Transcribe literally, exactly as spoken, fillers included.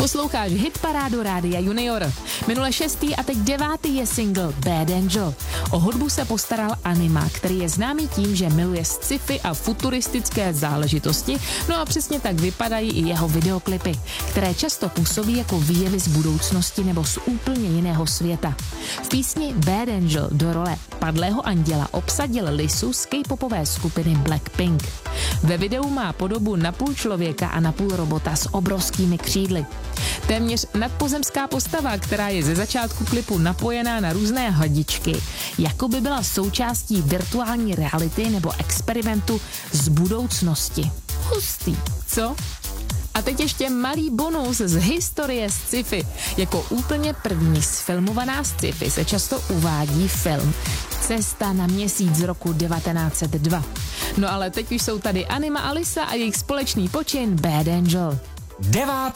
Posloucháš hitparádu Rádia Junior. Minule šestý a teď devátý je single Bad Angel. O hudbu se postaral Anima, který je známý tím, že miluje sci-fi a futuristické záležitosti, no a přesně tak vypadají i jeho videoklipy, které často působí jako výjevy z budoucnosti nebo z úplně jiného světa. V písni Bad Angel do role padlého anděla obsadil Lisu z K-popové skupiny Blackpink. Ve videu má podobu napůl člověka a napůl robota s obrovskými křídly. Téměř nadpozemská postava, která je ze začátku klipu napojená na různé hadičky, jako by byla součástí virtuální reality nebo experimentu z budoucnosti. Hustý, co? A teď ještě malý bonus z historie sci-fi. Jako úplně první sfilmovaná sci-fi se často uvádí film Cesta na měsíc z roku devatenáct set dva. No ale teď už jsou tady Anima a Lisa a jejich společný počin Bad Angel. Devátý